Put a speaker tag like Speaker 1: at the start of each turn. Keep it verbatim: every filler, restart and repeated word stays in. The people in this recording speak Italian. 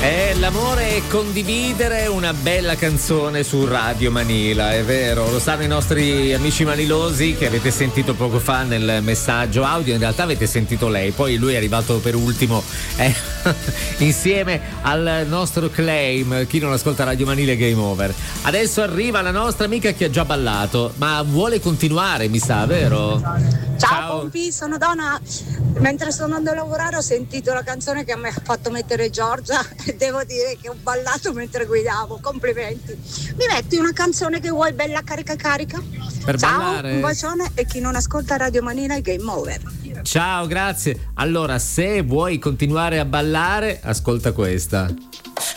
Speaker 1: È l'amore è condividere una bella canzone su Radio Manila, è vero, lo sanno i nostri amici manilosi che avete sentito poco fa nel messaggio audio. In realtà avete sentito lei, poi lui è arrivato per ultimo eh, insieme al nostro claim. Chi non ascolta Radio Manila è game over. Adesso arriva la nostra amica che ha già ballato, ma vuole continuare, mi sa, vero?
Speaker 2: Ciao, Ciao. Pompi, sono Donna. Mentre sto andando a lavorare ho sentito la canzone che mi ha fatto mettere Giorgia e devo dire che ho ballato mentre guidavo. Complimenti. Mi metti una canzone che vuoi, bella carica carica?
Speaker 1: Per
Speaker 2: Ciao,
Speaker 1: ballare.
Speaker 2: Un bacione, e chi non ascolta Radio Manila è game over.
Speaker 1: Ciao, grazie. Allora, se vuoi continuare a ballare, ascolta questa.